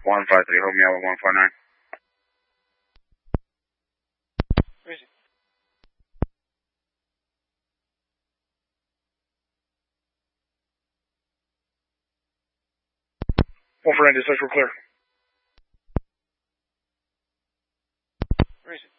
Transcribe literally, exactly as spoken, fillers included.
one five three, hold me out with one four nine. Where is he? one four nine, dispatch, we're clear. Where is he?